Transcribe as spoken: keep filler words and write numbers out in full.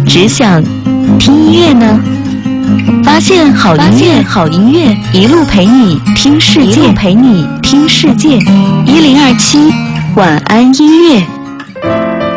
只想听音乐呢？发现好音乐，好音乐，一路陪你听世界，陪你听世界。一零二七晚安音乐。